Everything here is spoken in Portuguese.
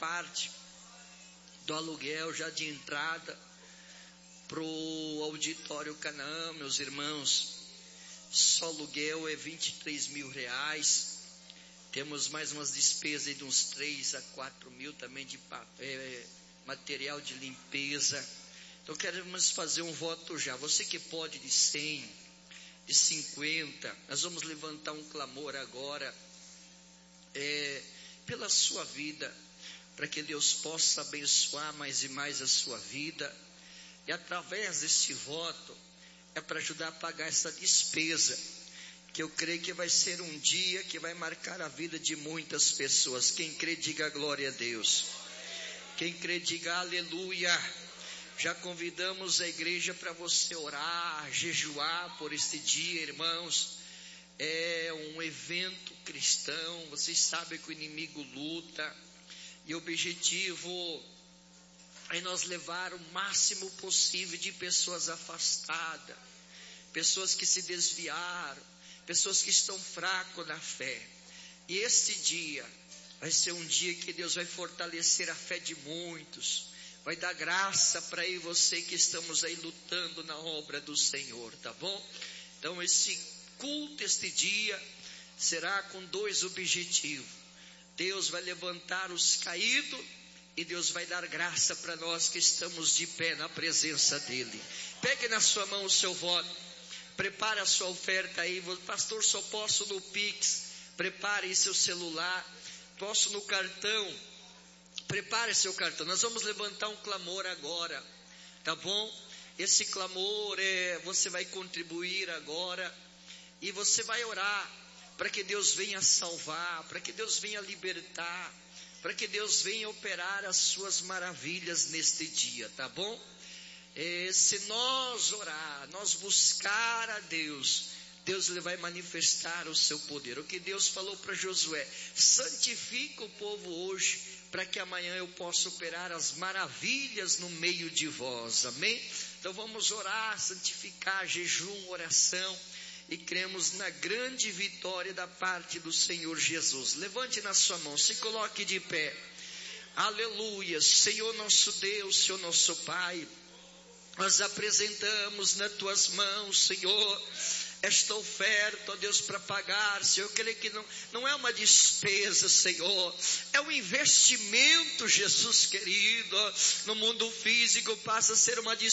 parte do aluguel já de entrada para o auditório Canaã, meus irmãos. Só aluguel é 23 mil reais. Temos mais umas despesas de uns 3 a 4 mil também de material de limpeza. Então queremos fazer um voto já. Você que pode de 100, de 50, nós vamos levantar um clamor agora pela sua vida, para que Deus possa abençoar mais e mais a sua vida. E através desse voto é para ajudar a pagar essa despesa, que eu creio que vai ser um dia que vai marcar a vida de muitas pessoas. Quem crê, diga glória a Deus. Quem crê, diga aleluia. Já convidamos a igreja para você orar, jejuar por este dia, irmãos. É um evento cristão. Vocês sabem que o inimigo luta, e o objetivo é nós levar o máximo possível de pessoas afastadas, pessoas que se desviaram, pessoas que estão fracas na fé. E este dia vai ser um dia que Deus vai fortalecer a fé de muitos, vai dar graça para eu e você que estamos aí lutando na obra do Senhor, tá bom? Então esse culto, este dia, será com 2 objetivos. Deus vai levantar os caídos, e Deus vai dar graça para nós que estamos de pé na presença dEle. Pegue na sua mão o seu voto, prepare a sua oferta aí. Pastor, só posso no Pix. Prepare aí seu celular. Posso no cartão. Prepare seu cartão. Nós vamos levantar um clamor agora, tá bom? Esse clamor você vai contribuir agora, e você vai orar para que Deus venha salvar, para que Deus venha libertar, para que Deus venha operar as suas maravilhas neste dia, tá bom? Se nós orar, nós buscar a Deus, Deus ele vai manifestar o seu poder. O que Deus falou para Josué: santifica o povo hoje, para que amanhã eu possa operar as maravilhas no meio de vós, amém? Então vamos orar, santificar, jejum, oração, e cremos na grande vitória da parte do Senhor Jesus. Levante na sua mão, se coloque de pé. Aleluia. Senhor nosso Deus, Senhor nosso Pai, nós apresentamos nas tuas mãos, Senhor, esta oferta, ó Deus, para pagar, Senhor. Eu creio que não é uma despesa, Senhor, é um investimento, Jesus querido. No mundo físico passa a ser uma despesa,